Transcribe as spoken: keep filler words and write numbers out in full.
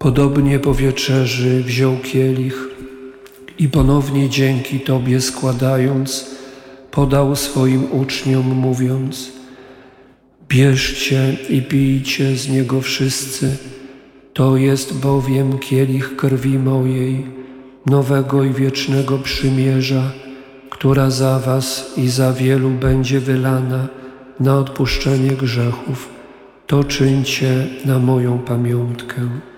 Podobnie po wieczerzy wziął kielich i ponownie dzięki Tobie składając, podał swoim uczniom, mówiąc: bierzcie i pijcie z niego wszyscy, to jest bowiem kielich krwi mojej, nowego i wiecznego przymierza, która za was i za wielu będzie wylana na odpuszczenie grzechów. To czyńcie na moją pamiątkę.